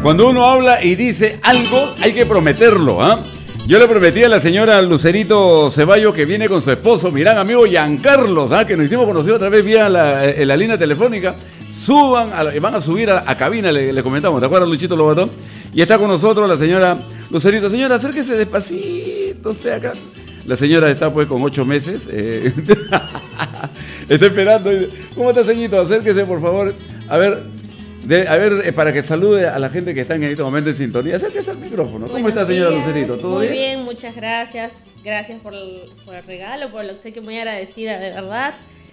Cuando uno habla y dice algo, hay que prometerlo, ¿ah? Yo le prometí a la señora Lucerito Ceballos que viene con su esposo, mi gran amigo Giancarlos, ¿ah? Que nos hicimos conocidos otra vez vía la línea telefónica. Van a subir a cabina, le comentamos, ¿te acuerdas, Luchito Lobatón? Y está con nosotros la señora Lucerito. Señora, acérquese despacito usted acá. La señora está pues con 8 meses. Está esperando. ¿Cómo está, señorito? Acérquese, por favor. A ver, para que salude a la gente que está en este momento en sintonía. Acérquese al micrófono. ¿Cómo está, señora Lucerito? ¿Todo bien? Muy bien, muchas gracias. Gracias por el regalo, por el obsequio, muy agradecida, de verdad.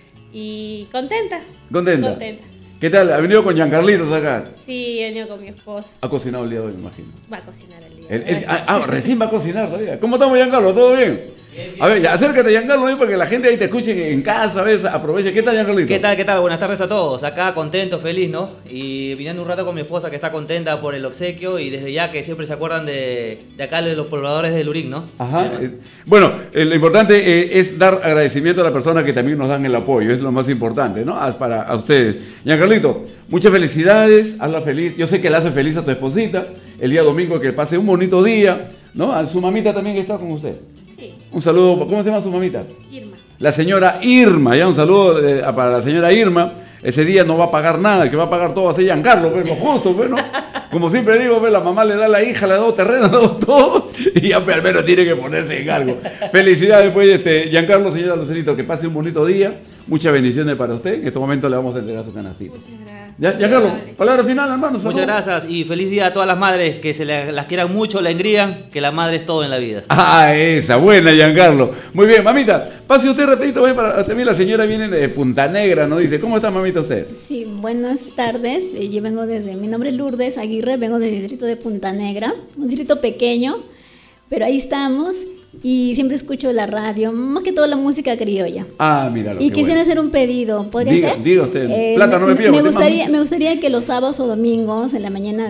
Y contenta. ¿Contenta? ¿Qué tal? ¿Ha venido con Giancarlitos acá? Sí, he venido con mi esposo. ¿Ha cocinado el día de hoy, me imagino? Va a cocinar el día de hoy. Recién va a cocinar todavía. ¿Cómo estamos, Giancarlo? ¿Todo bien? A ver, acércate, Giancarlo, para que la gente ahí te escuche en casa, ¿ves? Aproveche. ¿Qué tal, Giancarlito? ¿Qué tal? Buenas tardes a todos. Acá contento, feliz, ¿no? Y viniendo un rato con mi esposa que está contenta por el obsequio y desde ya que siempre se acuerdan de acá de los pobladores de Lurín, ¿no? Ajá. Bueno, lo importante es dar agradecimiento a las personas que también nos dan el apoyo. Es lo más importante, ¿no? Para ustedes. Giancarlito, muchas felicidades. Hazla feliz. Yo sé que la hace feliz a tu esposita. El día domingo que pase un bonito día, ¿no? A su mamita también que está con usted. Sí. Un saludo, ¿cómo se llama su mamita? Irma. La señora Irma, ya un saludo para la señora Irma. Ese día no va a pagar nada, el que va a pagar todo va a ser Giancarlo, pues, lo justo, pues, ¿no? Como siempre digo, pues, la mamá le da a la hija, le da terreno, le da todo, y ya pues, al menos tiene que ponerse en algo. Felicidades, pues, Giancarlo, señora Lucerito, que pase un bonito día. Muchas bendiciones para usted. En este momento le vamos a entregar su canastito. Muchas gracias. Giancarlo, palabra final, hermano. Muchas gracias y feliz día a todas las madres que las quieran mucho, la engrían, que la madre es todo en la vida. Esa, buena, Giancarlo. Muy bien, mamita, pase usted rapidito, también la señora viene de Punta Negra, ¿no? Dice, ¿cómo está, mamita, usted? Sí, buenas tardes. Yo vengo mi nombre es Lourdes Aguirre, vengo del distrito de Punta Negra, un distrito pequeño, pero ahí estamos. Y siempre escucho la radio, más que todo la música criolla. Míralo. Y quisiera hacer un pedido, ¿podría ser? Diga usted, plata no me pida. Me gustaría que los sábados o domingos en la mañana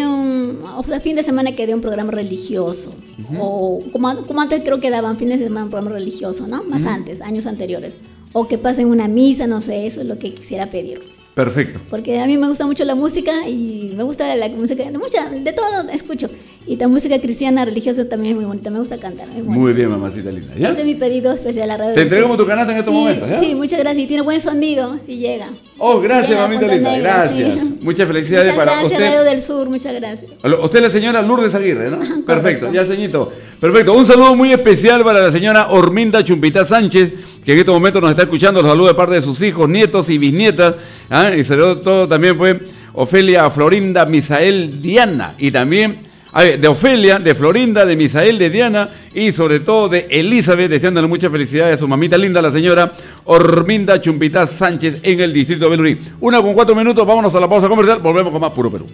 fin de semana que dé un programa religioso. O como antes creo que daban fines de semana un programa religioso, ¿no? Más antes, años anteriores. O que pasen una misa, no sé, eso es lo que quisiera pedir. Perfecto. Porque a mí me gusta mucho la música y me gusta la música, de todo escucho. Y la música cristiana, religiosa también es muy bonita, me gusta cantar. Muy bien, mamacita linda. ¿Ya? Ese es mi pedido especial a la radio. Te entregamos tu canasta en estos momentos, ¿ya? Sí, muchas gracias. Y tiene buen sonido, si llega. Gracias, mamita linda, gracias. Sí. Muchas felicidades para usted. Gracias, Radio del Sur, muchas gracias. Usted es la señora Lourdes Aguirre, ¿no? Perfecto, ya, señorito. Perfecto, un saludo muy especial para la señora Orminda Chumpitá Sánchez, que en este momento nos está escuchando. Los saludo de parte de sus hijos, nietos y bisnietas. Y sobre todo también fue Ofelia Florinda Misael Diana. Y también de Ofelia, de Florinda, de Misael, de Diana y sobre todo de Elizabeth, deseándole muchas felicidades a su mamita linda, la señora Orminda Chumpitá Sánchez en el distrito de Belurí. 1:04, vámonos a la pausa comercial, volvemos con más Puro Perú.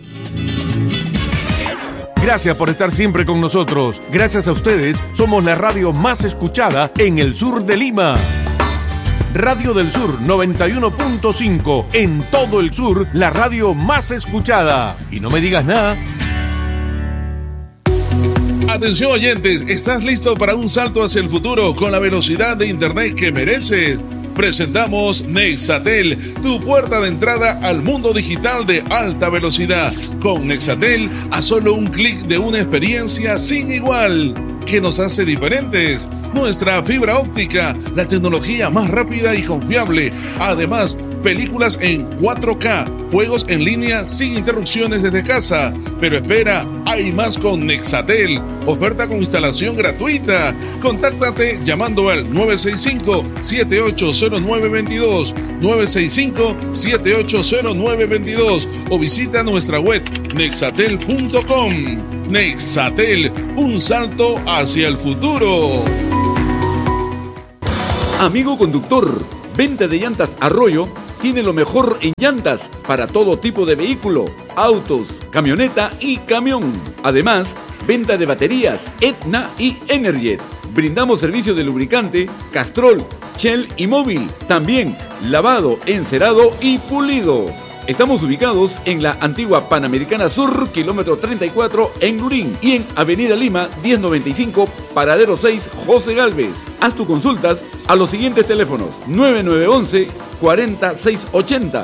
Gracias por estar siempre con nosotros. Gracias a ustedes, somos la radio más escuchada en el sur de Lima. Radio del Sur 91.5. En todo el sur, la radio más escuchada. Y no me digas nada. Atención oyentes, ¿estás listo para un salto hacia el futuro con la velocidad de internet que mereces? Presentamos Nexatel, tu puerta de entrada al mundo digital de alta velocidad. Con Nexatel, a solo un clic de una experiencia sin igual. ¿Qué nos hace diferentes? Nuestra fibra óptica, la tecnología más rápida y confiable. Además, películas en 4K, juegos en línea sin interrupciones desde casa. Pero espera, hay más con Nexatel. Oferta con instalación gratuita. Contáctate llamando al 965-780922, 965-780922 o visita nuestra web nexatel.com. Nexatel, un salto hacia el futuro. Amigo conductor, Venta de Llantas Arroyo tiene lo mejor en llantas para todo tipo de vehículo, autos, camioneta y camión. Además, venta de baterías, Etna y Energet. Brindamos servicio de lubricante, Castrol, Shell y Móvil. También lavado, encerado y pulido. Estamos ubicados en la antigua Panamericana Sur, kilómetro 34, en Lurín, y en Avenida Lima, 1095, paradero 6, José Gálvez. Haz tus consultas a los siguientes teléfonos: 9911-40680,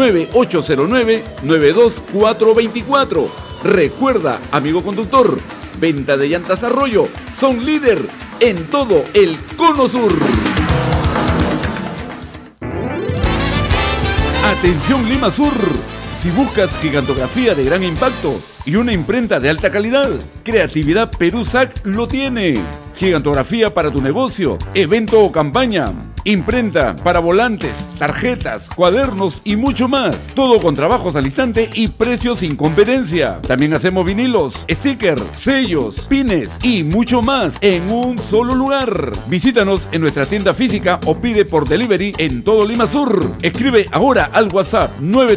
9809-92424. Recuerda, amigo conductor, Venta de Llantas Arroyo son líder en todo el Cono Sur. Atención Lima Sur, si buscas gigantografía de gran impacto y una imprenta de alta calidad, Creatividad Perú SAC lo tiene. Gigantografía para tu negocio, evento o campaña, imprenta para volantes, tarjetas, cuadernos y mucho más. Todo con trabajos al instante y precios sin competencia. También hacemos vinilos, stickers, sellos, pines y mucho más en un solo lugar. Visítanos en nuestra tienda física o pide por delivery en todo Lima Sur. Escribe ahora al WhatsApp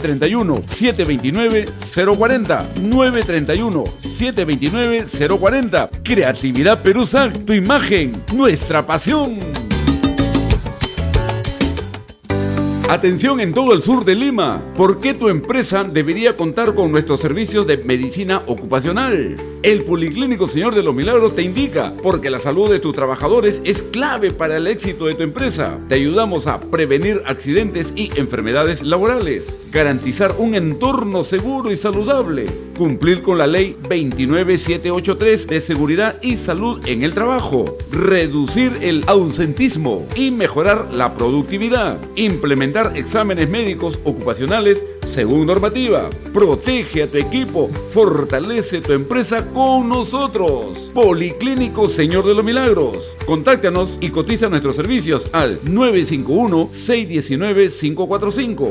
931-729-040. 931-729-040. Creatividad Perú SAC, tu imagen, nuestra pasión. Atención en todo el sur de Lima, ¿por qué tu empresa debería contar con nuestros servicios de medicina ocupacional? El Policlínico Señor de los Milagros te indica, porque la salud de tus trabajadores es clave para el éxito de tu empresa. Te ayudamos a prevenir accidentes y enfermedades laborales, garantizar un entorno seguro y saludable, cumplir con la ley 29783 de seguridad y salud en el trabajo, reducir el ausentismo y mejorar la productividad, implementar exámenes médicos ocupacionales según normativa. Protege a tu equipo, fortalece tu empresa con nosotros. Policlínico Señor de los Milagros. Contáctanos y cotiza nuestros servicios al 951-619-545,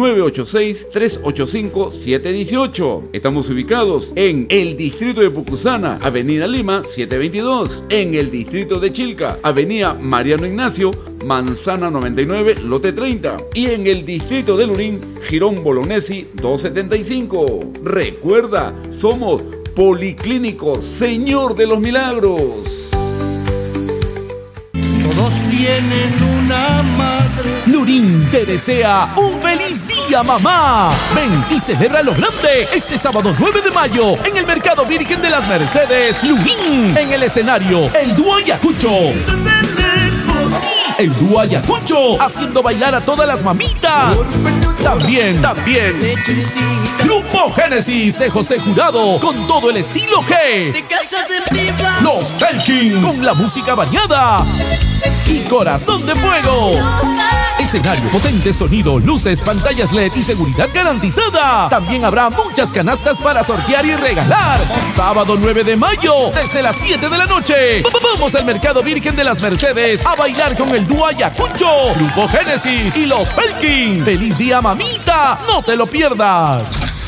986-385-718. Estamos ubicados en el distrito de Pucusana, Avenida Lima 722, en el distrito de Chilca, Avenida Mariano Ignacio, Manzana 99, lote 30, y en el distrito de Lurín, Girón Bolognesi 275. Recuerda, somos Policlínico Señor de los Milagros. Todos tienen una madre. Lurín te desea un feliz día, mamá. Ven y celebra lo grande este sábado 9 de mayo en el Mercado Virgen de las Mercedes, Lurín. En el escenario, el dúo Ayacucho. Sí, el dúo Ayacucho, haciendo bailar a todas las mamitas. También Grupo Génesis de José Jurado, con todo el estilo G. Los Belkin, con la música variada. Y Corazón de Fuego. Escenario potente, sonido, luces, pantallas LED y seguridad garantizada. También habrá muchas canastas para sortear y regalar. Sábado 9 de mayo, desde las 7 de la noche. Vamos al Mercado Virgen de las Mercedes a bailar con el dúo Ayacucho, Grupo Génesis y los Pelkin. ¡Feliz día, mamita! ¡No te lo pierdas!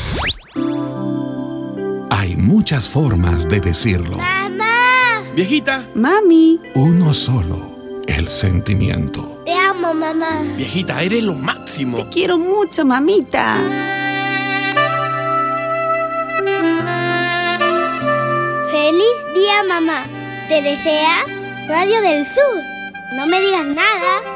Hay muchas formas de decirlo. ¡Mamá! Viejita. Mami. Uno solo, el sentimiento. Te amo, mamá. Viejita, eres lo máximo. Te quiero mucho, mamita. Feliz día, mamá. Te desea Radio del Sur. No me digas nada.